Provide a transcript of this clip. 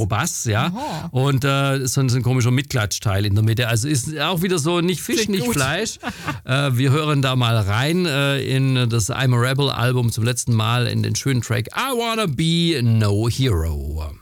Elektrobass, ja. Und so ein komischer Mitklatschteil in der Mitte. Also ist auch wieder so nicht Fisch, nicht Fleisch. Wir hören da mal rein in das I'm a Rebel Album zum letzten Mal in den schönen Track I Wanna Be No Hero.